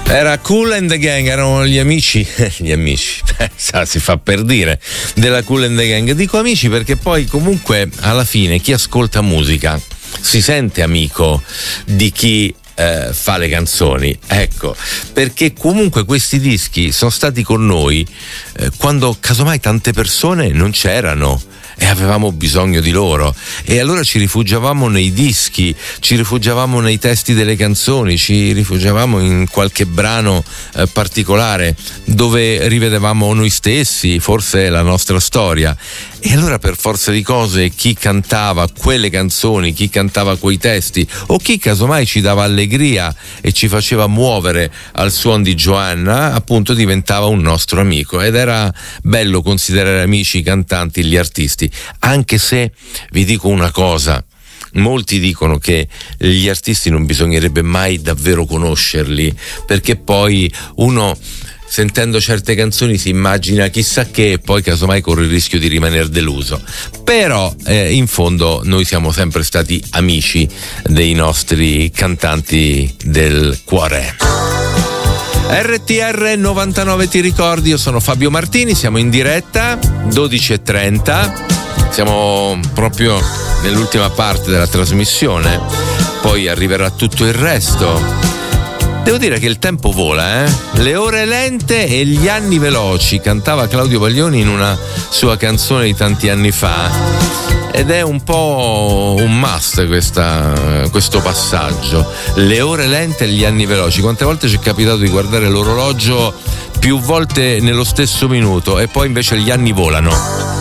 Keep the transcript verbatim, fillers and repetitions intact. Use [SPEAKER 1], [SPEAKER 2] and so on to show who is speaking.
[SPEAKER 1] Era Kool and the Gang, erano gli amici, gli amici, si fa per dire, della Kool and the Gang. Dico amici perché poi comunque alla fine chi ascolta musica si sente amico di chi eh, fa le canzoni, ecco, perché comunque questi dischi sono stati con noi eh, quando casomai tante persone non c'erano e avevamo bisogno di loro, e allora ci rifugiavamo nei dischi, ci rifugiavamo nei testi delle canzoni, ci rifugiavamo in qualche brano eh, particolare dove rivedevamo noi stessi, forse la nostra storia. E allora per forza di cose chi cantava quelle canzoni, chi cantava quei testi o chi casomai ci dava allegria e ci faceva muovere al suon di Joanna, appunto diventava un nostro amico, ed era bello considerare amici i cantanti, gli artisti, anche se vi dico una cosa. Molti dicono che gli artisti non bisognerebbe mai davvero conoscerli, perché poi uno sentendo certe canzoni si immagina chissà che e poi casomai corre il rischio di rimanere deluso. Però eh, in fondo noi siamo sempre stati amici dei nostri cantanti del cuore. R T R novantanove ti ricordi, io sono Fabio Martini, siamo in diretta dodici e trenta, siamo proprio nell'ultima parte della trasmissione, poi arriverà tutto il resto. Devo dire che il tempo vola, eh? Le ore lente e gli anni veloci, cantava Claudio Baglioni in una sua canzone di tanti anni fa, ed è un po' un must questa, questo passaggio. Le ore lente e gli anni veloci. Quante volte ci è capitato di guardare l'orologio più volte nello stesso minuto e poi invece gli anni volano.